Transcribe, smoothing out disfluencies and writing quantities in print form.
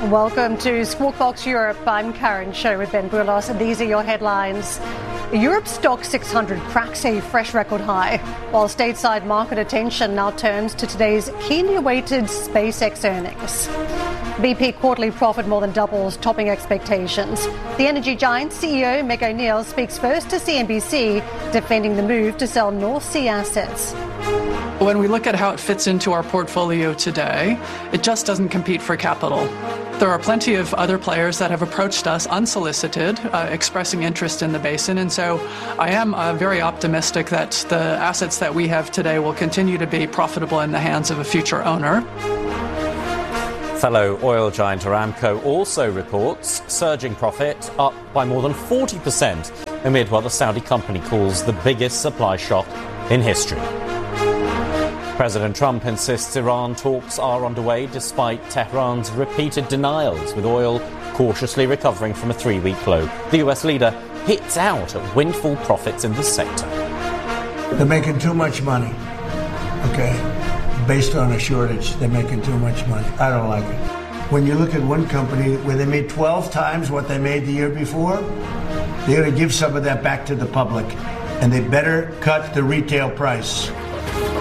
Welcome to Squawk Box Europe. I'm Karen Show with Ben Boulos, and these are your headlines. Europe's stock 600 cracks a fresh record high, while stateside market attention now turns to today's keenly awaited SpaceX earnings. BP quarterly profit more than doubles, topping expectations. The energy giant CEO Meg O'Neill speaks first to CNBC, defending the move to sell North Sea assets. When we look at how it fits into our portfolio today, it just doesn't compete for capital. There are plenty of other players that have approached us unsolicited, expressing interest in the basin, and so I am very optimistic that the assets that we have today will continue to be profitable in the hands of a future owner. Fellow oil giant Aramco also reports surging profit up by more than 40% amid what the Saudi company calls the biggest supply shock in history. President Trump insists Iran talks are underway despite Tehran's repeated denials, with oil cautiously recovering from a 3-week low. The US leader hits out at windfall profits in the sector. They're making too much money, okay? Based on a shortage, they're making too much money. I don't like it. When you look at one company where they made 12 times what they made the year before, they're going to give some of that back to the public, and they better cut the retail price.